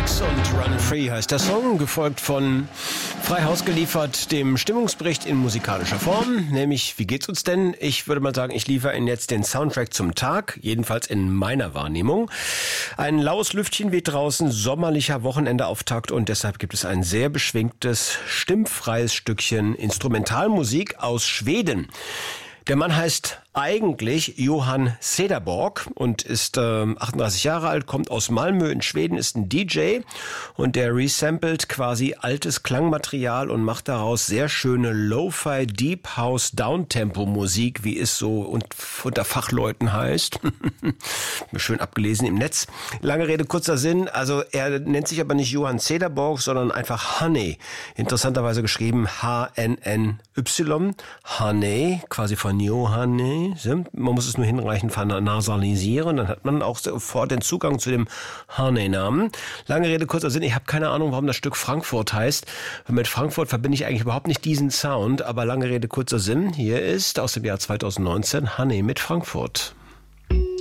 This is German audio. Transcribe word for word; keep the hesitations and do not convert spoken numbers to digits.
X und Run Free heißt der Song, gefolgt von frei Haus geliefert, dem Stimmungsbericht in musikalischer Form, nämlich, wie geht's uns denn? Ich würde mal sagen, ich liefere Ihnen jetzt den Soundtrack zum Tag, jedenfalls in meiner Wahrnehmung. Ein laues Lüftchen weht draußen, sommerlicher Wochenendeauftakt und deshalb gibt es ein sehr beschwingtes, stimmfreies Stückchen Instrumentalmusik aus Schweden. Der Mann heißt eigentlich Johan Cederborg und ist äh, achtunddreißig Jahre alt, kommt aus Malmö in Schweden, ist ein D J und der resampelt quasi altes Klangmaterial und macht daraus sehr schöne Lo-Fi Deep House Downtempo Musik, wie es so unter Fachleuten heißt. Schön abgelesen im Netz. Lange Rede, kurzer Sinn. Also er nennt sich aber nicht Johan Cederborg, sondern einfach Honey. Interessanterweise geschrieben H N N Y. Honey, quasi von Johanne. Man muss es nur hinreichend nasalisieren, dann hat man auch sofort den Zugang zu dem Honey-Namen. Lange Rede, kurzer Sinn, ich habe keine Ahnung, warum das Stück Frankfurt heißt. Mit Frankfurt verbinde ich eigentlich überhaupt nicht diesen Sound, aber lange Rede, kurzer Sinn, hier ist aus dem Jahr zweitausendneunzehn Honey mit Frankfurt.